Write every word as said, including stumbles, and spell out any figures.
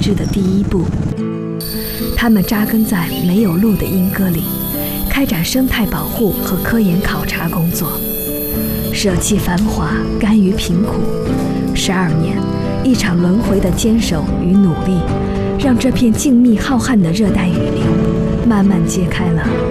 制的第一步。他们扎根在没有路的莺歌里，开展生态保护和科研考察工作，舍弃繁华，甘于贫苦。十二年，一场轮回的坚守与努力，让这片静谧浩瀚的热带雨林慢慢揭开了